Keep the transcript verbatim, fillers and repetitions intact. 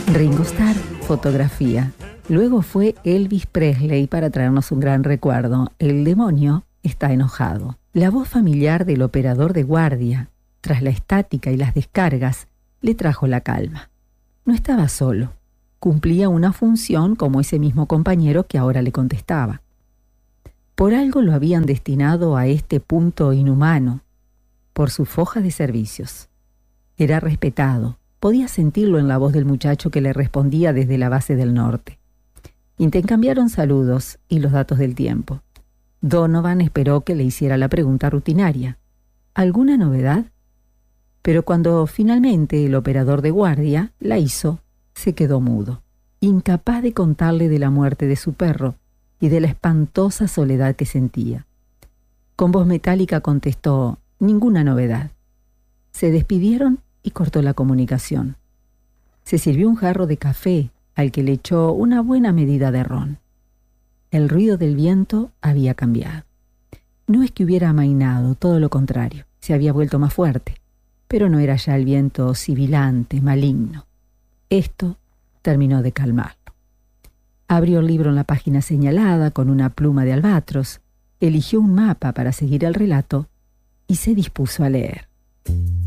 Ringo Starr, fotografía. Luego fue Elvis Presley para traernos un gran recuerdo. El demonio está enojado. La voz familiar del operador de guardia, tras la estática y las descargas, le trajo la calma. No estaba solo. Cumplía una función como ese mismo compañero que ahora le contestaba. Por algo lo habían destinado a este punto inhumano, por su foja de servicios. Era respetado. Podía sentirlo en la voz del muchacho que le respondía desde la base del norte. Intercambiaron saludos y los datos del tiempo. Donovan esperó que le hiciera la pregunta rutinaria. ¿Alguna novedad? Pero cuando finalmente el operador de guardia la hizo, se quedó mudo, incapaz de contarle de la muerte de su perro y de la espantosa soledad que sentía. Con voz metálica contestó: ninguna novedad. Se despidieron y cortó la comunicación. Se sirvió un jarro de café al que le echó una buena medida de ron. El ruido del viento había cambiado. No es que hubiera amainado, todo lo contrario, se había vuelto más fuerte, pero no era ya el viento sibilante, maligno. Esto terminó de calmarlo. Abrió el libro en la página señalada con una pluma de albatros, eligió un mapa para seguir el relato y se dispuso a leer.